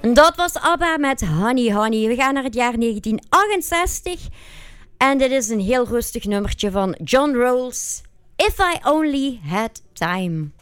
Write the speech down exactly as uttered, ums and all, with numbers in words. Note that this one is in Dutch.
Dat was ABBA met Honey Honey. We gaan naar het jaar negentien achtenzestig. En dit is een heel rustig nummertje van John Rolls. If I Only Had Time.